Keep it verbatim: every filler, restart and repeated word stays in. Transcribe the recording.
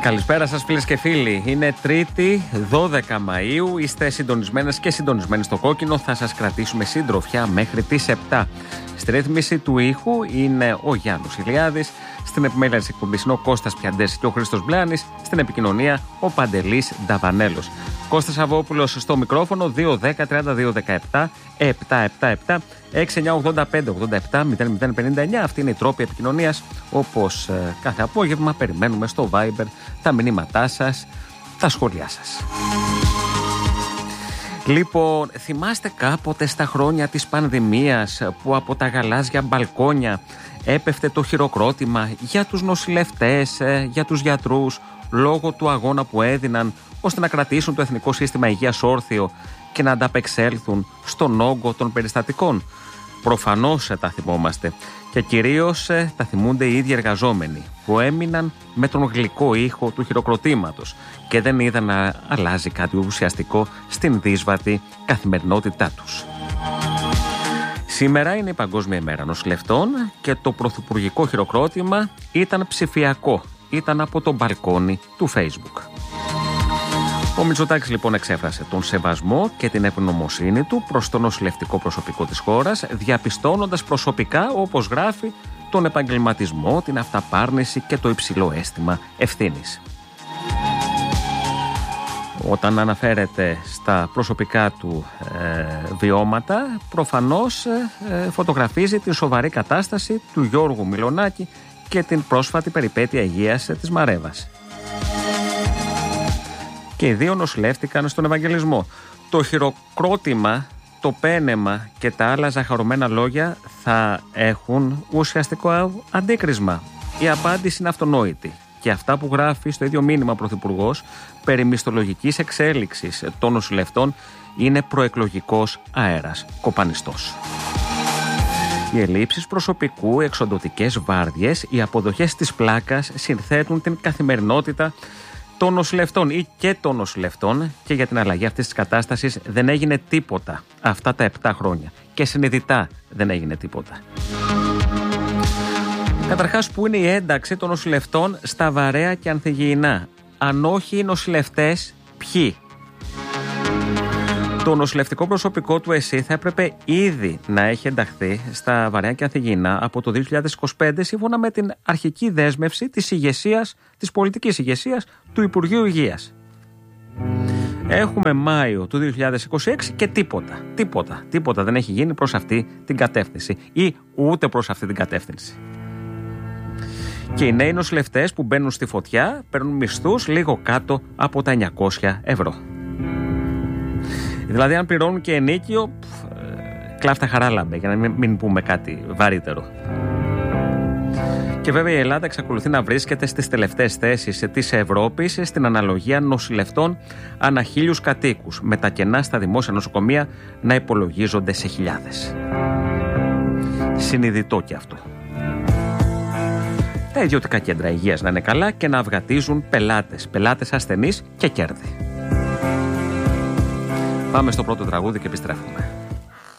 Καλησπέρα σας φίλες και φίλοι. Είναι Τρίτη, δώδεκα Μαΐου. Είστε συντονισμένες και συντονισμένοι στο κόκκινο. Θα σας κρατήσουμε συντροφιά μέχρι τις επτά. Στη ρύθμιση του ήχου είναι ο Γιάννος Ηλιάδης. Στην επιμέλεια της εκπομπής είναι ο Κώστας Πιαντές και ο Χρήστος Μπλάνης. Στην επικοινωνία ο Παντελής Νταβανέλος. Κώστας Αβόπουλος στο μικρόφωνο. Δύο δέκα τριάντα δύο δεκαεπτά επτακόσια εβδομήντα επτά έξι εννιά ογδόντα πέντε ογδόντα επτά μηδέν μηδέν πενήντα εννιά. Αυτή είναι η τρόπη επικοινωνίας. Όπως ε, κάθε απόγευμα περιμένουμε στο Viber τα μηνύματά σας, τα σχόλιά σας. Λοιπόν, θυμάστε κάποτε στα χρόνια της πανδημίας που από τα γαλάζια μπαλκόνια έπεφτε το χειροκρότημα για τους νοσηλευτές, για τους γιατρούς, λόγω του αγώνα που έδιναν ώστε να κρατήσουν το Εθνικό Σύστημα Υγείας όρθιο και να ανταπεξέλθουν στον όγκο των περιστατικών? Προφανώς τα θυμόμαστε και κυρίως τα θυμούνται οι ίδιοι εργαζόμενοι που έμειναν με τον γλυκό ήχο του χειροκροτήματος και δεν είδαν να αλλάζει κάτι ουσιαστικό στην δύσβατη καθημερινότητά τους. Σήμερα είναι η Παγκόσμια ημέρα νοσηλευτών και το πρωθυπουργικό χειροκρότημα ήταν ψηφιακό, ήταν από το μπαλκόνι του Facebook. Ο Μητσοτάκης λοιπόν εξέφρασε τον σεβασμό και την ευγνωμοσύνη του προς το νοσηλευτικό προσωπικό της χώρας, διαπιστώνοντας προσωπικά, όπως γράφει, τον επαγγελματισμό, την αυταπάρνηση και το υψηλό αίσθημα ευθύνης. Όταν αναφέρεται στα προσωπικά του ε, βιώματα, προφανώς ε, φωτογραφίζει την σοβαρή κατάσταση του Γιώργου Μιλονάκη και την πρόσφατη περιπέτεια υγείας της Μαρέβας. Και οι δύο νοσηλεύτηκαν στον Ευαγγελισμό. Το χειροκρότημα, το πένεμα και τα άλλα ζαχαρωμένα λόγια θα έχουν ουσιαστικό αντίκρισμα. Η απάντηση είναι αυτονόητη. Και αυτά που γράφει στο ίδιο μήνυμα ο Πρωθυπουργός περί μισθολογικής εξέλιξης των νοσηλευτών είναι προεκλογικός αέρας, κοπανιστός. Οι ελλείψεις προσωπικού, εξοντωτικές βάρδιες, οι αποδοχές της πλάκας συνθέτουν την καθημερινότητα των νοσηλευτών ή και των νοσηλευτών και για την αλλαγή αυτής της κατάστασης δεν έγινε τίποτα αυτά τα επτά χρόνια και συνειδητά δεν έγινε τίποτα. Καταρχάς, που είναι η ένταξη των νοσηλευτών στα βαρέα και ανθυγιεινά? Αν όχι οι νοσηλευτές, ποιοι? Το νοσηλευτικό προσωπικό του ΕΣΥ θα έπρεπε ήδη να έχει ενταχθεί στα βαρέα και ανθυγιεινά από το δύο χιλιάδες είκοσι πέντε, σύμφωνα με την αρχική δέσμευση της ηγεσίας, της πολιτικής ηγεσίας του Υπουργείου Υγείας. Έχουμε Μάιο του δύο χιλιάδες είκοσι έξι και τίποτα, τίποτα, τίποτα δεν έχει γίνει προς αυτή την κατεύθυνση ή ούτε προς αυτή την κατεύθυνση. Και οι νέοι νοσηλευτές που μπαίνουν στη φωτιά παίρνουν μισθούς λίγο κάτω από τα εννιακόσια ευρώ. Δηλαδή, αν πληρώνουν και ενίκιο, κλάφτα χαράλαμπε, για να μην, μην πούμε κάτι βαρύτερο. Και βέβαια η Ελλάδα εξακολουθεί να βρίσκεται στις τελευταίες θέσεις της Ευρώπης στην αναλογία νοσηλευτών ανά χίλιους κατοίκους, με τα κενά στα δημόσια νοσοκομεία να υπολογίζονται σε χιλιάδες. Συνειδητό και αυτό. Τα ιδιωτικά κέντρα υγείας να είναι καλά και να αυγατίζουν πελάτες, πελάτες ασθενείς και κέρδη. Πάμε στο πρώτο τραγούδι και επιστρέφουμε.